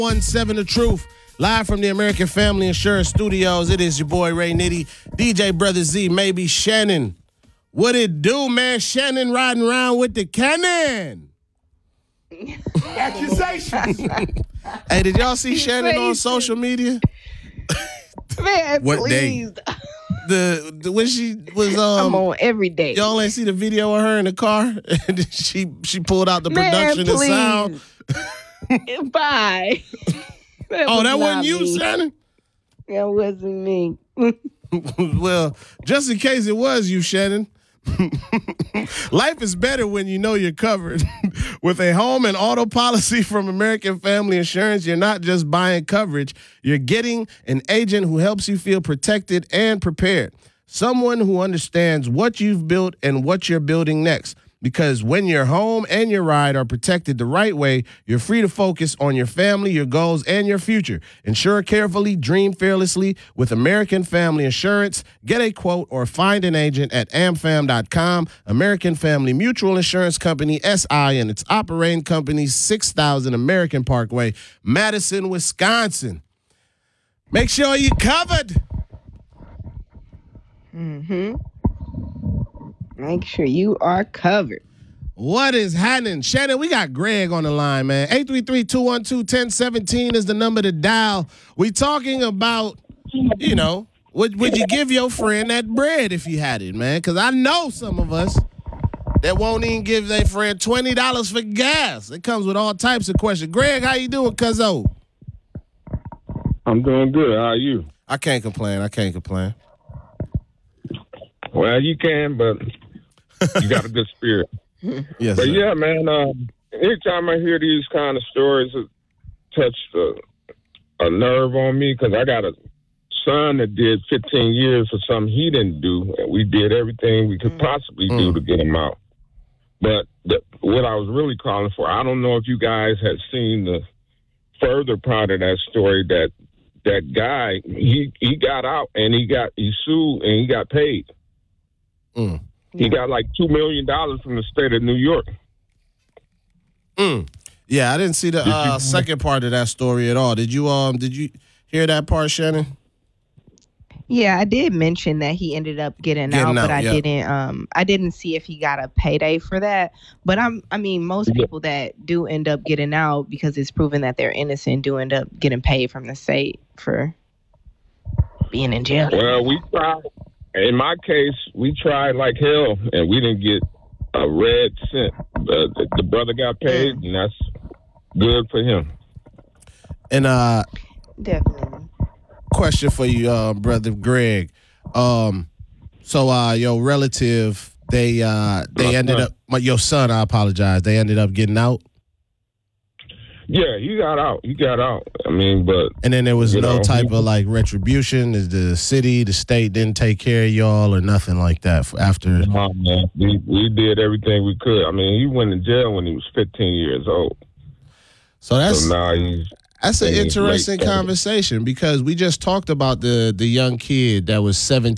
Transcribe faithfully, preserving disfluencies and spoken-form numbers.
one seven The Truth, live from the American Family Insurance Studios. It is your boy Ray Nitty, D J Brother Z, maybe Shannon. What it do, man? Shannon riding around with the cannon. Accusations. Hey, did y'all see Shannon on social media? Man, What please. day? The, the when she was um I'm on every day. y'all ain't see the video of her in the car and she she pulled out the Man, production and please. sound. Bye. That Oh, was that wasn't not you, me. Shannon? That wasn't me. Well, just in case it was you, Shannon. Life is better when you know you're covered. With a home and auto policy from American Family Insurance, you're not just buying coverage, you're getting an agent who helps you feel protected and prepared. Someone who understands what you've built and what you're building next. Because when your home and your ride are protected the right way, you're free to focus on your family, your goals, and your future. Insure carefully, dream fearlessly with American Family Insurance. Get a quote or find an agent at am fam dot com. American Family Mutual Insurance Company, S I, and its operating company, six thousand American Parkway, Madison, Wisconsin. Make sure you're covered. Mm-hmm. Make sure you are covered. What is happening? Shannon, we got Greg on the line, man. eight three three, two one two, one zero one seven is the number to dial. We talking about, you know, would, would you give your friend that bread if you had it, man? Because I know some of us that won't even give their friend twenty dollars for gas. It comes with all types of questions. Greg, how you doing, cuzzo? I'm doing good. How are you? I can't complain. I can't complain. Well, you can, but you got a good spirit. Yes, But sir. yeah, man, um, anytime I hear these kind of stories, it touch a, a nerve on me because I got a son that did fifteen years for something he didn't do, and we did everything we could possibly do Mm. to get him out. But the, what I was really calling for, I don't know if you guys had seen the further part of that story that that guy, he, he got out and he got he sued and he got paid. Mm. He got like two million dollars from the state of New York. Mm. Yeah, I didn't see the uh, second part of that story at all. Did you um? Did you hear that part, Shannon? Yeah, I did mention that he ended up getting, Getting out, out, but I yeah. didn't. Um, I didn't see if he got a payday for that. But I'm. I mean, most Yeah. people that do end up getting out because it's proven that they're innocent do end up getting paid from the state for being in jail. Well, we tried. In my case, we tried like hell, and we didn't get a red cent. The, the, the brother got paid, and that's good for him. And uh, Definitely. question for you, uh, brother Greg. Um, so uh, your relative, they uh, they My ended son. up. My, your son, I apologize. They ended up getting out, Yeah, he got out. He got out. I mean, but and then there was You no know, type he- of like retribution. Is the city, the state didn't take care of y'all or nothing like that for after? oh, man, we we did everything we could. I mean, he went in jail when he was fifteen years old. So that's So now he's that's an in his interesting late thirties. conversation because we just talked about the the young kid that was seventeen.